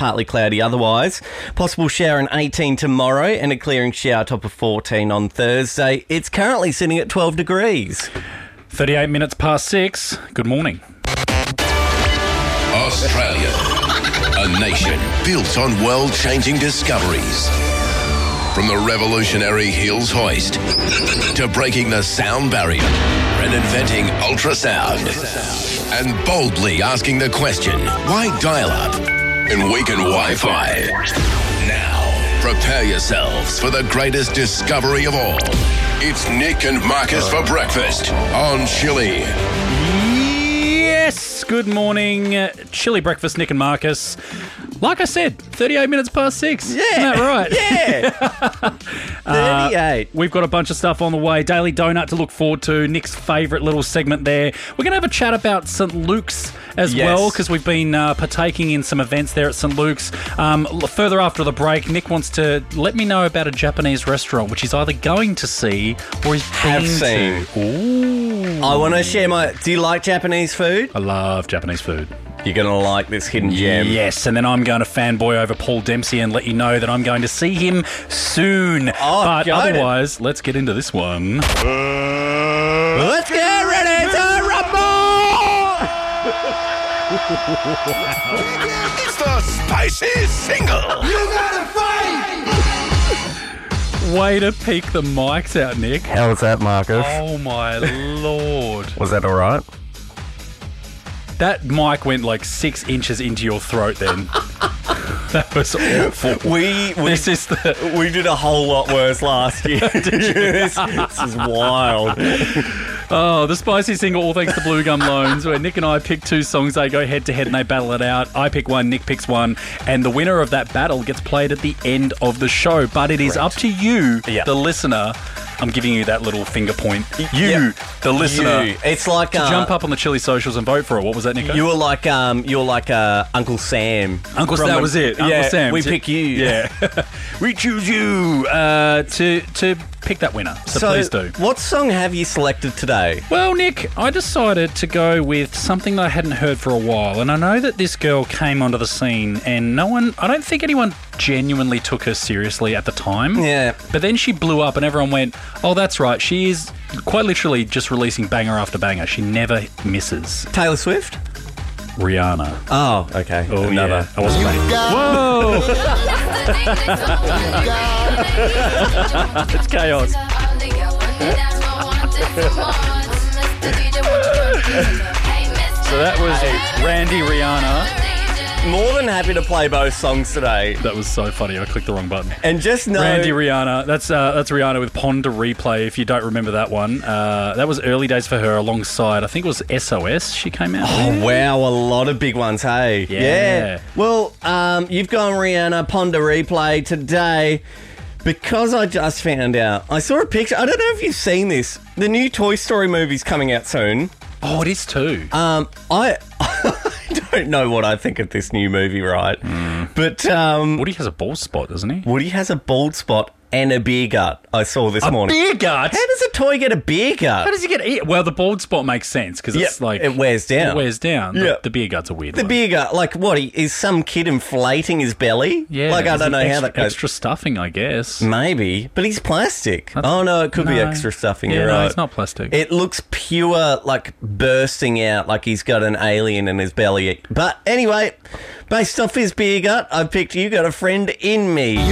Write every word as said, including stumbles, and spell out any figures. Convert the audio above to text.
partly cloudy otherwise. Possible shower in eighteen tomorrow and a clearing shower top of fourteen on Thursday. It's currently sitting at twelve degrees. thirty-eight minutes past six. Good morning. Australia, a nation built on world-changing discoveries. From the revolutionary Hills hoist to breaking the sound barrier and inventing ultrasound. And boldly asking the question, why dial-up and weaken Wi-Fi? Now, prepare yourselves for the greatest discovery of all. It's Nick and Marcus for breakfast on Chili. Yes, good morning. Uh, Chili breakfast, Nick and Marcus. Like I said, thirty-eight minutes past six. Yeah. Isn't that right? Yeah. thirty-eight. Uh, we've got a bunch of stuff on the way. Daily Donut to look forward to. Nick's favourite little segment there. We're going to have a chat about St Luke's as Yes. well, because we've been uh, partaking in some events there at St Luke's. Um, l- further after the break, Nick wants to let me know about a Japanese restaurant, which he's either going to see or he's Have been seen. to. Ooh. I want to share my... Do you like Japanese food? I love Japanese food. You're going to like this hidden gem. Yes, and then I'm going to fanboy over Paul Dempsey and let you know that I'm going to see him soon. Oh, but got it. otherwise, let's get into this one. Let's get ready to rumble! It's the spicy single. Way to peek the mics out, Nick. How was that, Marcus? Oh, my Lord. Was that all right? That mic went like six inches into your throat then. That was awful. We we, This is the... we did a whole lot worse last year. this, this is wild. Oh, the spicy single, all thanks to Blue Gum Loans, where Nick and I pick two songs, they go head to head and they battle it out. I pick one, Nick picks one, and the winner of that battle gets played at the end of the show. But it is up to you, Yeah. the listener. I'm giving you that little finger point. You, Yep. the listener, You. It's like to uh, jump up on the Chili socials and vote for it. What was that, Nico? You were like um, you were like uh, Uncle Sam. Uncle from Sam, that when- was it. Uncle yeah, Sam. we pick you. Yeah. We choose you uh, to to pick that winner. So, So, please do. what song have you selected today? Well, Nick, I decided to go with something that I hadn't heard for a while. And I know that this girl came onto the scene and no one, I don't think anyone genuinely took her seriously at the time. Yeah. But then she blew up and everyone went, oh, that's right. She is quite literally just releasing banger after banger. She never misses. Taylor Swift? Rihanna. Oh, okay. Oh, Another. yeah. I wasn't ready. Whoa! It's chaos. So that was Randy Rihanna. More than happy to play both songs today. That was so funny. I clicked the wrong button. And just know... Randy Rihanna. That's uh, that's Rihanna with Pond to Replay. If you don't remember that one, uh, that was early days for her. Alongside, I think it was S O S. She came out. Oh, with. wow, a lot of big ones, hey? Yeah. Well, um, you've gone Rihanna, Ponder Replay today because I just found out. I saw a picture. I don't know if you've seen this. The new Toy Story movie's coming out soon. Oh, it is too. Um, I... I don't know what I think of this new movie, right? Mm. But um, Woody has a bald spot, doesn't he? Woody has a bald spot and a beer gut, I saw this A morning. beer gut. How does a toy get a beer gut? How does he get it? Well, the bald spot makes sense because it's Yeah, like it wears down. It wears down. The, Yeah. the beer gut's a weird The one. beer gut, like what? He, is some kid inflating his belly? Yeah, Like, I is don't know it how extra, that goes. Extra stuffing, I guess. Maybe, but he's plastic. That's- oh, no, it could be No. extra stuffing. Yeah, You're no, right. it's not plastic. It looks pure, like bursting out, like he's got an alien in his belly. But anyway, based off his beer gut, I picked You Got a Friend in Me.